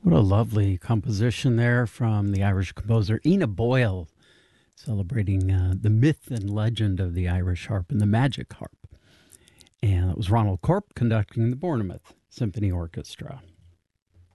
What a lovely composition there from the Irish composer Ina Boyle, celebrating the myth and legend of the Irish harp and the magic harp. And it was Ronald Corp conducting the Bournemouth Symphony Orchestra.